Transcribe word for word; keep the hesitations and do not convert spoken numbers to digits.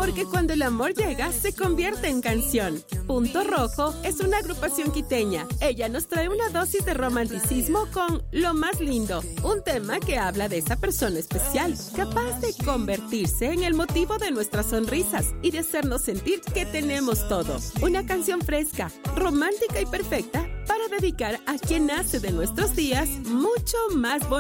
porque cuando el amor llega, se convierte en canción. Punto Rojo es una agrupación quiteña. Ella nos trae una dosis de romanticismo con Lo Más Lindo, un tema que habla de esa persona especial, capaz de convertirse en el motivo de nuestras sonrisas y de hacernos sentir que tenemos todo. Una canción fresca, romántica y perfecta para dedicar a quien hace de nuestros días mucho más bonitos.